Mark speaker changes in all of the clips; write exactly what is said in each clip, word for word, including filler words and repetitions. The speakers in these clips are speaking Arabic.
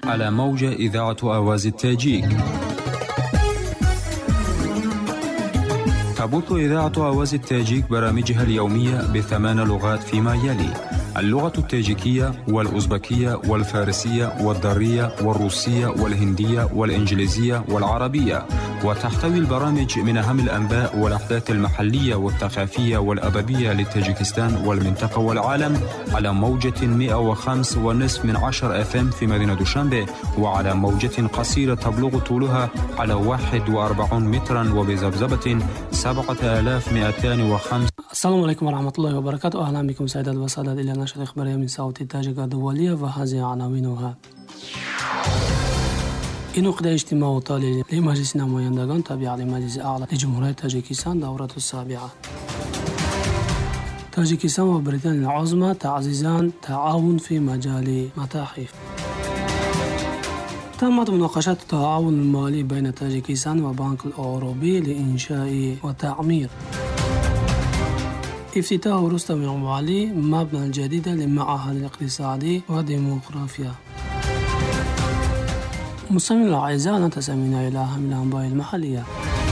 Speaker 1: على موجة إذاعة آواز التاجيك. تبث إذاعة آواز التاجيك برامجها اليومية بثمان لغات فيما يلي: اللغة التاجيكية والأوزبكية والفارسية والدارية والروسية والهندية والإنجليزية والعربية. وتحتوي البرامج من أهم الأنباء والأحداث المحلية والثقافية والأدبية لتاجيكستان والمنطقة والعالم على موجة مئة وخمسة ونصف من عشر اف ام في مدينة دوشنبه، وعلى موجة قصيرة تبلغ طولها على واحد وأربعين مترا وبذبذبة سبعة آلاف ومئتين وخمسة.
Speaker 2: السلام عليكم ورحمة الله وبركاته. أهلا بكم سيدات وسادة إلى نشرة إخبارية من صوت التاجيك الدولية، وهذه عناوينها. انعقد اجتماع طالع لمجلس نمایندگان تابع لمجلس اعلى لجمهورية تاجيكستان دورة السابعة. تاجيكستان وبريطانيا العظمى تعزيزان تعاون في مجال متاحف. تمت مناقشة التعاون المالي بين تاجيكستان والبنك الأوروبي لإنشاء وتعمير. افتتاح رستم يعقوبي مبنى الجديد للمعهد الاقتصادي والديموغرافيا. مستمعينا الأعزاء، نتسامينا إلى أهم الأنباء المحلية.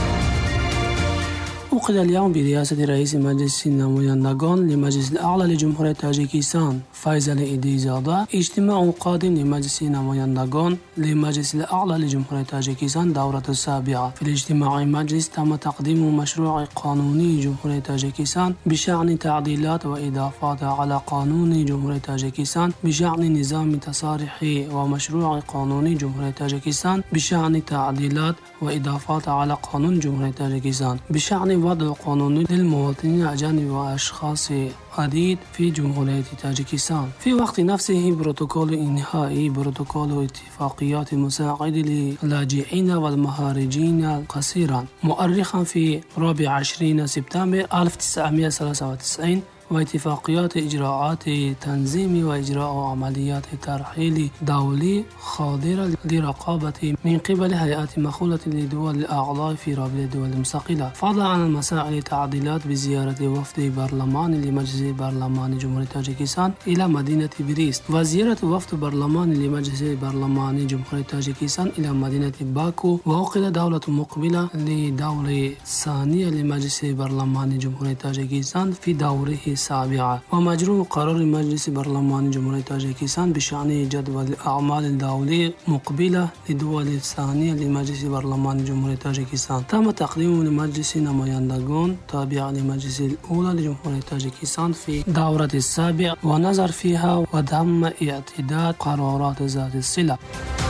Speaker 2: عقد اليوم برئاسة رئيس مجلس النمایندگان لمجلس الأعلى لجمهورية تاجيكستان فيصل إيديزاده اجتماع قادم لمجلس النمایندگان لمجلس الأعلى لجمهورية تاجيكستان دورة السابعة. في الاجتماع المجلس تم تقديم مشروع قانوني جمهورية تاجيكستان بشأن تعديلات وإضافات على قانون جمهورية تاجيكستان بشأن نظام تصاريح، ومشروع قانوني جمهورية تاجيكستان بشأن تعديلات وإضافات على قانون جمهورية تاجيكستان بشأن وضع قانوني للمواطنين الأجانب وأشخاص عديد في جمهورية تاجيكستان. في وقت نفسه بروتوكول إنهائي بروتوكول اتفاقيات مساعد للاجئين والمهاجرين قصيرا مؤرخا في رابع عشرين سبتمبر ألف وتسعمئة وثلاثة وتسعين، واتفاقيات إجراءات تنظيم وإجراء عمليات ترحيل دولي خاضرة لرقابة من قبل هيئات مخولة لدول الأعضاء في رابطة الدول المستقلة، فضلا عن المسائل التعديلات بزيارة وفد برلمان لمجلس برلمان جمهورية تاجيكستان إلى مدينة بريست، وزيارة وفد برلمان لمجلس برلمان جمهورية تاجيكستان إلى مدينة باكو، وعقد دولة مقبلة لدورة ثانية لمجلس برلمان جمهورية تاجيكستان في دوره السابعة. ومجرور قرار مجلس برلمان جمهورية تاجيكستان بشأن جدول الأعمال الدولي مقبلة لدول الثانية لمجلس برلمان جمهورية تاجيكستان. تم تقديمه لمجلس نمایندگان تابع لمجلس الأولى لجمهورية تاجيكستان في دورة السابع، ونظر فيها وتم اعتداد قرارات ذات الصلة.